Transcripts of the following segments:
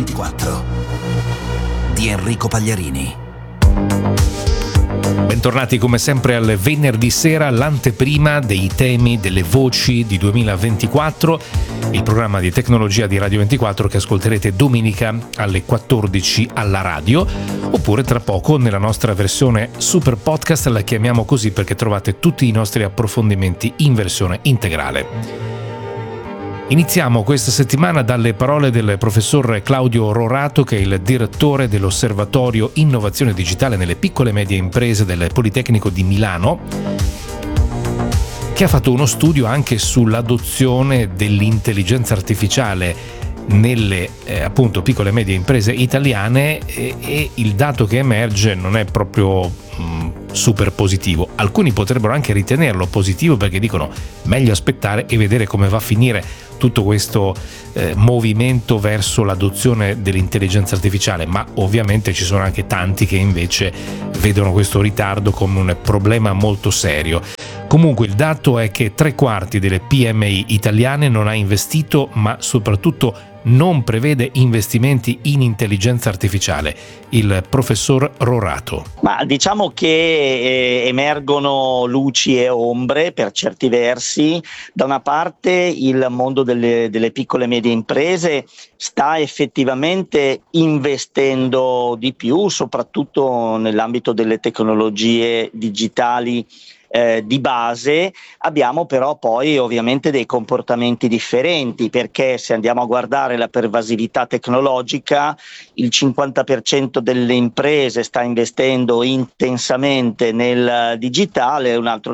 2024 di Enrico Pagliarini. Bentornati come sempre al venerdì sera, l'anteprima dei temi, delle voci di 2024, il programma di tecnologia di Radio 24 che ascolterete domenica alle 14 alla radio, oppure tra poco nella nostra versione super podcast, la chiamiamo così perché trovate tutti i nostri approfondimenti in versione integrale. Iniziamo questa settimana dalle parole del professor Claudio Rorato, che è il direttore dell'Osservatorio Innovazione Digitale nelle piccole e medie imprese del Politecnico di Milano, che ha fatto uno studio anche sull'adozione dell'intelligenza artificiale nelle appunto piccole e medie imprese italiane e il dato che emerge non è proprio super positivo. Alcuni potrebbero anche ritenerlo positivo perché dicono meglio aspettare e vedere come va a finire tutto questo movimento verso l'adozione dell'intelligenza artificiale, ma ovviamente ci sono anche tanti che invece vedono questo ritardo come un problema molto serio. Comunque il dato è che 3/4 delle PMI italiane non ha investito, ma soprattutto non prevede investimenti in intelligenza artificiale. Il professor Rorato. Ma diciamo che emergono luci e ombre per certi versi. Da una parte il mondo delle piccole e medie imprese sta effettivamente investendo di più, soprattutto nell'ambito delle tecnologie digitali di base. Abbiamo però poi ovviamente dei comportamenti differenti, perché se andiamo a guardare la pervasività tecnologica, il 50% delle imprese sta investendo intensamente nel digitale, un altro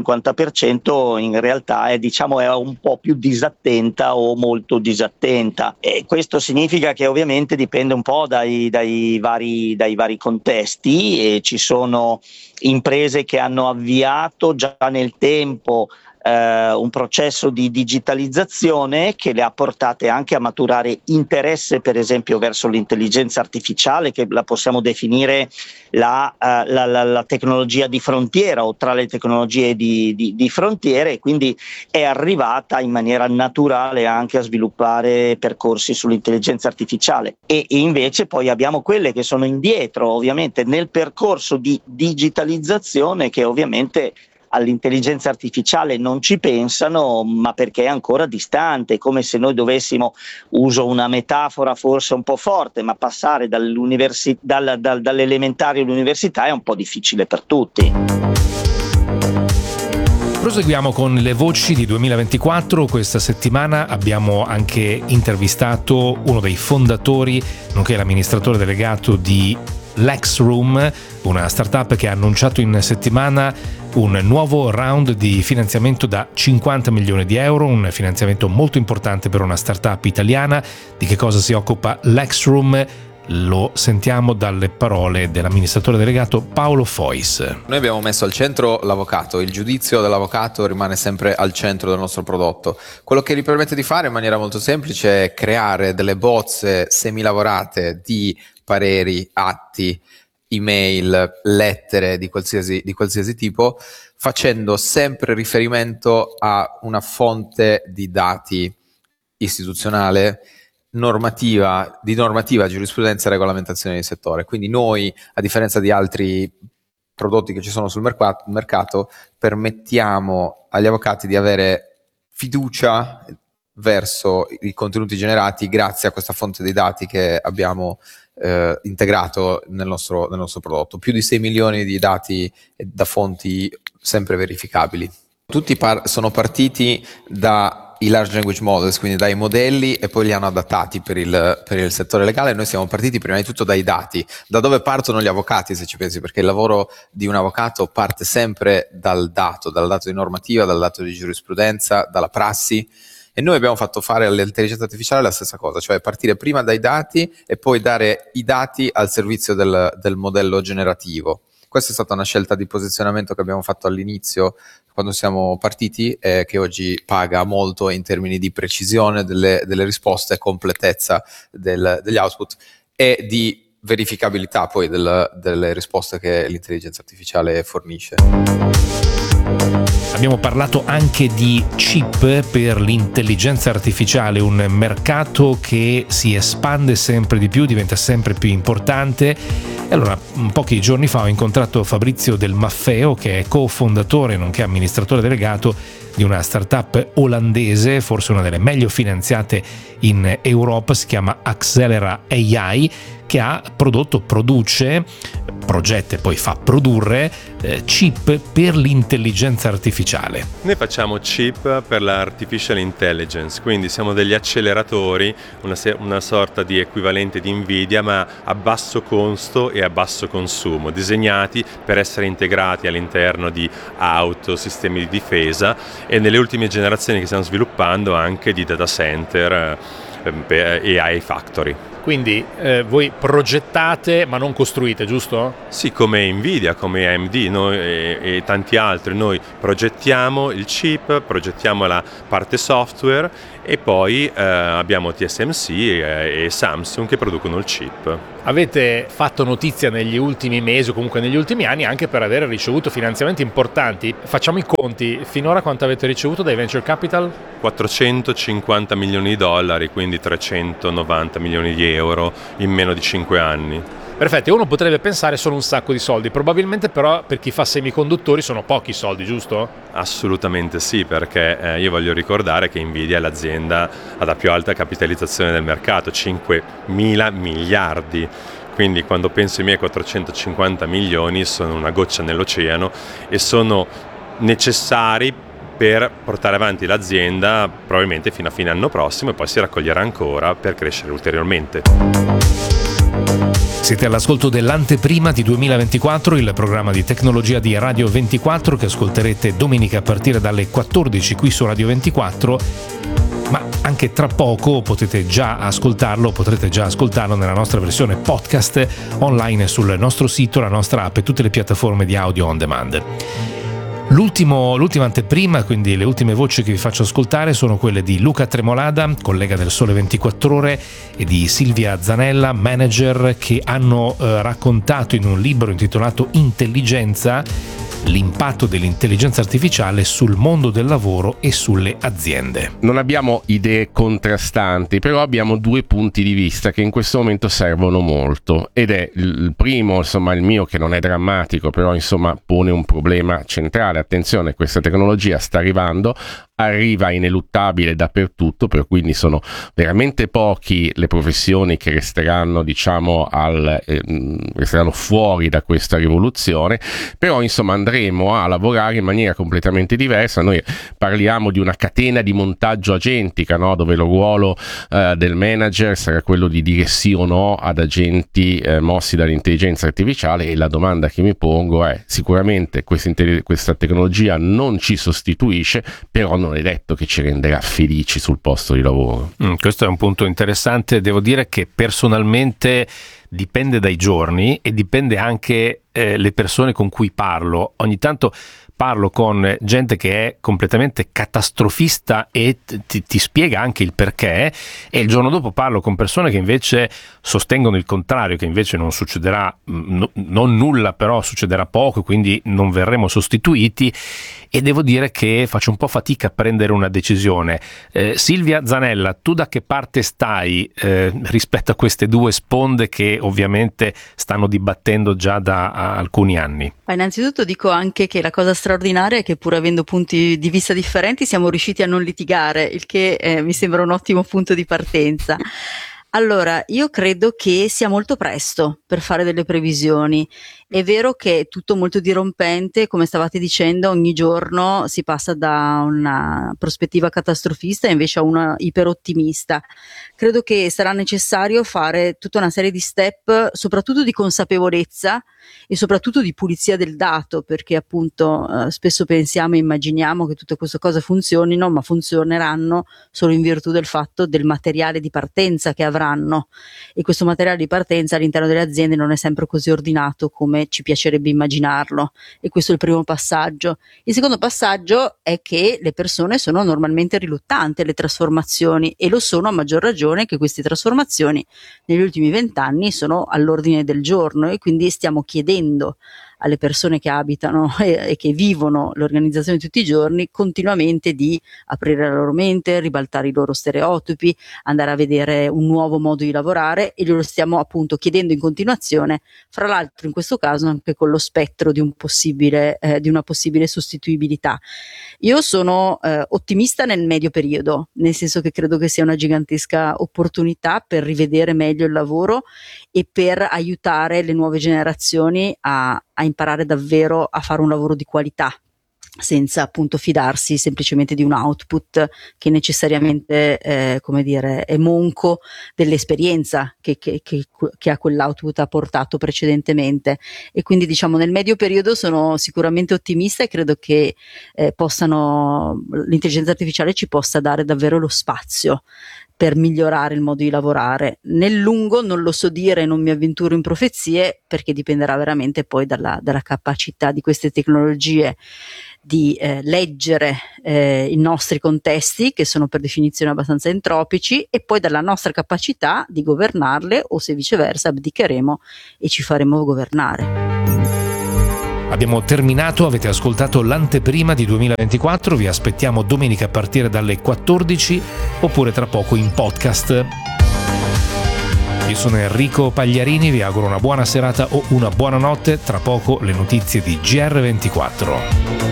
50% in realtà è un po' più disattenta o molto disattenta, e questo significa che ovviamente dipende un po' dai vari contesti, e ci sono imprese che hanno avviato già nel tempo un processo di digitalizzazione che le ha portate anche a maturare interesse, per esempio, verso l'intelligenza artificiale, che la possiamo definire la tecnologia di frontiera o tra le tecnologie di frontiere, e quindi è arrivata in maniera naturale anche a sviluppare percorsi sull'intelligenza artificiale. E invece poi abbiamo quelle che sono indietro ovviamente nel percorso di digitalizzazione, che ovviamente all'intelligenza artificiale non ci pensano, ma perché è ancora distante, come se noi dovessimo, uso una metafora forse un po' forte, ma passare dall'elementare all'università è un po' difficile per tutti. Proseguiamo con le voci di 2024. Questa settimana abbiamo anche intervistato uno dei fondatori, nonché l'amministratore delegato di Lexroom, una startup che ha annunciato in settimana un nuovo round di finanziamento da 50 milioni di euro, un finanziamento molto importante per una startup italiana. Di che cosa si occupa Lexroom? Lo sentiamo dalle parole dell'amministratore delegato Paolo Fois. Noi abbiamo messo al centro l'avvocato, il giudizio dell'avvocato rimane sempre al centro del nostro prodotto. Quello che gli permette di fare in maniera molto semplice è creare delle bozze semilavorate di pareri, atti, email, lettere di qualsiasi tipo, facendo sempre riferimento a una fonte di dati istituzionale, normativa, giurisprudenza e regolamentazione di settore. Quindi noi, a differenza di altri prodotti che ci sono sul mercato, permettiamo agli avvocati di avere fiducia verso i contenuti generati grazie a questa fonte di dati che abbiamo integrato nel nostro prodotto. Più di 6 milioni di dati da fonti sempre verificabili. Tutti sono partiti dai large language models, quindi dai modelli, e poi li hanno adattati per il settore legale. Noi siamo partiti prima di tutto dai dati, da dove partono gli avvocati, se ci pensi, perché il lavoro di un avvocato parte sempre dal dato di normativa, dal dato di giurisprudenza, dalla prassi. E noi abbiamo fatto fare all'intelligenza artificiale la stessa cosa, cioè partire prima dai dati e poi dare i dati al servizio del modello generativo. Questa è stata una scelta di posizionamento che abbiamo fatto all'inizio, quando siamo partiti, che oggi paga molto in termini di precisione delle risposte, completezza degli output e di verificabilità poi delle risposte che l'intelligenza artificiale fornisce. Abbiamo parlato anche di chip per l'intelligenza artificiale, un mercato che si espande sempre di più, diventa sempre più importante. E allora, pochi giorni fa ho incontrato Fabrizio Del Maffeo, che è cofondatore nonché amministratore delegato di una startup olandese, forse una delle meglio finanziate in Europa, si chiama Accelera AI, che ha produce, progetta e poi fa produrre chip per l'intelligenza artificiale. Noi facciamo chip per l'artificial intelligence, quindi siamo degli acceleratori, una sorta di equivalente di Nvidia, ma a basso costo e a basso consumo, disegnati per essere integrati all'interno di auto, sistemi di difesa e nelle ultime generazioni che stiamo sviluppando anche di data center e AI factory. Quindi voi progettate ma non costruite, giusto? Sì, come Nvidia, come AMD noi, e tanti altri, noi progettiamo il chip, progettiamo la parte software e poi abbiamo TSMC e Samsung che producono il chip. Avete fatto notizia negli ultimi mesi o comunque negli ultimi anni anche per aver ricevuto finanziamenti importanti. Facciamo i conti, finora quanto avete ricevuto dai venture capital? 450 milioni di dollari, quindi 390 milioni di euro in meno di 5 anni. Perfetto, uno potrebbe pensare sono un sacco di soldi, probabilmente però per chi fa semiconduttori sono pochi soldi, giusto? Assolutamente sì, perché io voglio ricordare che Nvidia è l'azienda ad la più alta capitalizzazione del mercato, 5.000 miliardi. Quindi quando penso ai miei 450 milioni sono una goccia nell'oceano e sono necessari per portare avanti l'azienda probabilmente fino a fine anno prossimo e poi si raccoglierà ancora per crescere ulteriormente. Siete all'ascolto dell'anteprima di 2024, il programma di tecnologia di Radio 24 che ascolterete domenica a partire dalle 14 qui su Radio 24, ma anche tra poco potrete già ascoltarlo nella nostra versione podcast online sul nostro sito, la nostra app e tutte le piattaforme di audio on demand. L'ultima anteprima, quindi le ultime voci che vi faccio ascoltare sono quelle di Luca Tremolada, collega del Sole 24 Ore, e di Silvia Zanella, manager, che hanno raccontato in un libro intitolato Intelligenza l'impatto dell'intelligenza artificiale sul mondo del lavoro e sulle aziende. Non abbiamo idee contrastanti, però abbiamo due punti di vista che in questo momento servono molto, ed è il primo, insomma, il mio, che non è drammatico, però insomma pone un problema centrale. Attenzione, questa tecnologia sta arriva ineluttabile dappertutto, per quindi sono veramente pochi le professioni che resteranno, diciamo, resteranno fuori da questa rivoluzione, però insomma andremo a lavorare in maniera completamente diversa. Noi parliamo di una catena di montaggio agentica, no? Dove il ruolo del manager sarà quello di dire sì o no ad agenti mossi dall'intelligenza artificiale, e la domanda che mi pongo è: sicuramente questa tecnologia non ci sostituisce, però non è detto che ci renderà felici sul posto di lavoro. Questo è un punto interessante. Devo dire che personalmente dipende dai giorni e dipende anche le persone con cui parlo. Ogni tanto parlo con gente che è completamente catastrofista e ti spiega anche il perché, e il giorno dopo parlo con persone che invece sostengono il contrario, che invece non succederà non nulla, però succederà poco, quindi non verremo sostituiti, e devo dire che faccio un po' fatica a prendere una decisione. Silvia Zanella, tu da che parte stai rispetto a queste due sponde che ovviamente stanno dibattendo già da alcuni anni? Innanzitutto dico anche che la cosa straordinaria è che, pur avendo punti di vista differenti, siamo riusciti a non litigare, il che mi sembra un ottimo punto di partenza. Allora, io credo che sia molto presto per fare delle previsioni. È vero che è tutto molto dirompente, come stavate dicendo, ogni giorno si passa da una prospettiva catastrofista invece a una iperottimista. Credo che sarà necessario fare tutta una serie di step, soprattutto di consapevolezza e soprattutto di pulizia del dato, perché appunto spesso pensiamo e immaginiamo che tutte queste cose funzionino, ma funzioneranno solo in virtù del fatto del materiale di partenza che avranno, e questo materiale di partenza all'interno delle aziende non è sempre così ordinato come ci piacerebbe immaginarlo, e questo è il primo passaggio. Il secondo passaggio è che le persone sono normalmente riluttanti alle trasformazioni, e lo sono a maggior ragione che queste trasformazioni negli ultimi 20 anni sono all'ordine del giorno, e quindi stiamo chiedendo alle persone che abitano e che vivono l'organizzazione tutti i giorni continuamente di aprire la loro mente, ribaltare i loro stereotipi, andare a vedere un nuovo modo di lavorare, e glielo stiamo appunto chiedendo in continuazione, fra l'altro in questo caso anche con lo spettro di una possibile sostituibilità. Io sono ottimista nel medio periodo, nel senso che credo che sia una gigantesca opportunità per rivedere meglio il lavoro e per aiutare le nuove generazioni a imparare davvero a fare un lavoro di qualità, senza appunto fidarsi semplicemente di un output che necessariamente è monco dell'esperienza che a quell'output ha portato precedentemente. E quindi diciamo nel medio periodo sono sicuramente ottimista e credo che l'intelligenza artificiale ci possa dare davvero lo spazio per migliorare il modo di lavorare. Nel lungo non lo so dire, non mi avventuro in profezie, perché dipenderà veramente poi dalla capacità di queste tecnologie di leggere i nostri contesti, che sono per definizione abbastanza entropici, e poi dalla nostra capacità di governarle, o se viceversa abdicheremo e ci faremo governare. Abbiamo terminato, avete ascoltato l'anteprima di 2024, vi aspettiamo domenica a partire dalle 14 oppure tra poco in podcast. Io sono Enrico Pagliarini, vi auguro una buona serata o una buona notte, tra poco le notizie di GR24.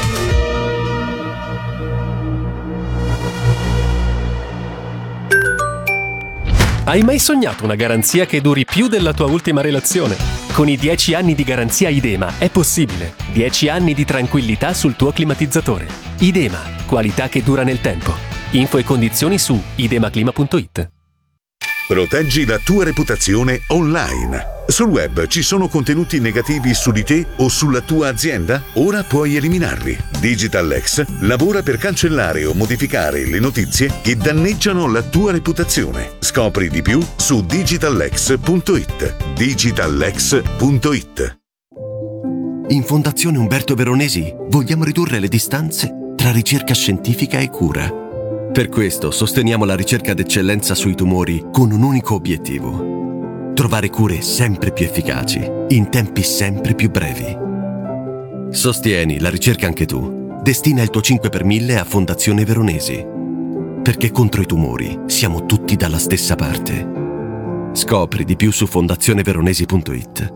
Hai mai sognato una garanzia che duri più della tua ultima relazione? Con i 10 anni di garanzia Idema è possibile. 10 anni di tranquillità sul tuo climatizzatore. Idema, qualità che dura nel tempo. Info e condizioni su idemaclima.it. Proteggi la tua reputazione online. Sul web ci sono contenuti negativi su di te o sulla tua azienda? Ora puoi eliminarli. DigitalX lavora per cancellare o modificare le notizie che danneggiano la tua reputazione. Scopri di più su digitalx.it. digitalx.it. In Fondazione Umberto Veronesi vogliamo ridurre le distanze tra ricerca scientifica e cura. Per questo sosteniamo la ricerca d'eccellenza sui tumori con un unico obiettivo: trovare cure sempre più efficaci, in tempi sempre più brevi. Sostieni la ricerca anche tu. Destina il tuo 5 per 1000 a Fondazione Veronesi. Perché contro i tumori siamo tutti dalla stessa parte. Scopri di più su fondazioneveronesi.it.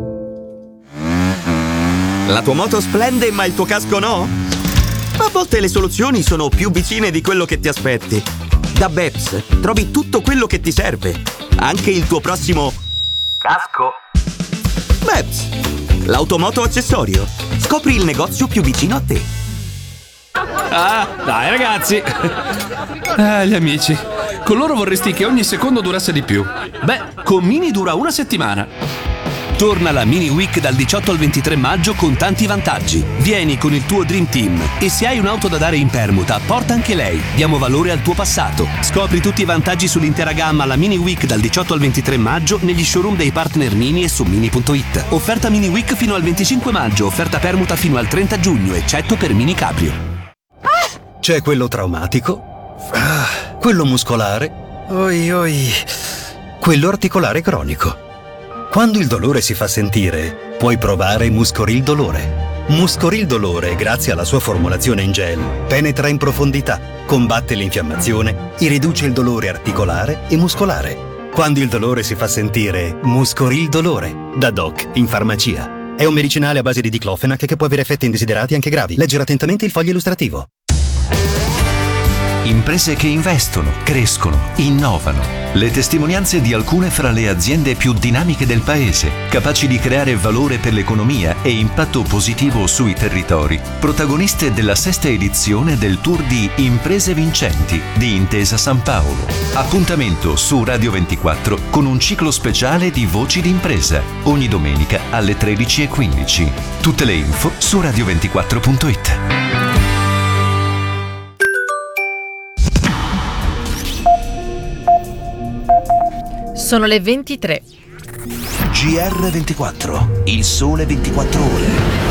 La tua moto splende, ma il tuo casco no? A volte le soluzioni sono più vicine di quello che ti aspetti. Da Beps trovi tutto quello che ti serve, anche il tuo prossimo casco. Beps, l'automoto accessorio. Scopri il negozio più vicino a te. Ah, dai ragazzi. Gli amici. Con loro vorresti che ogni secondo durasse di più. Beh, con Mini dura una settimana. Torna la Mini Week dal 18 al 23 maggio con tanti vantaggi. Vieni con il tuo Dream Team e se hai un'auto da dare in permuta, porta anche lei. Diamo valore al tuo passato. Scopri tutti i vantaggi sull'intera gamma alla Mini Week dal 18 al 23 maggio negli showroom dei partner Mini e su Mini.it. Offerta Mini Week fino al 25 maggio, offerta permuta fino al 30 giugno, eccetto per Mini Cabrio. C'è quello traumatico, quello muscolare, quello articolare cronico. Quando il dolore si fa sentire, puoi provare Muscoril Dolore. Muscoril Dolore, grazie alla sua formulazione in gel, penetra in profondità, combatte l'infiammazione e riduce il dolore articolare e muscolare. Quando il dolore si fa sentire, Muscoril Dolore, da Doc in farmacia. È un medicinale a base di diclofenac che può avere effetti indesiderati anche gravi. Leggere attentamente il foglio illustrativo. Imprese che investono, crescono, innovano. Le testimonianze di alcune fra le aziende più dinamiche del paese, capaci di creare valore per l'economia e impatto positivo sui territori. Protagoniste della 6ª edizione del tour di Imprese Vincenti di Intesa San Paolo. Appuntamento su Radio 24 con un ciclo speciale di Voci d'impresa, ogni domenica alle 13:15. Tutte le info su radio24.it. Sono le 23. GR24, il sole 24 ore.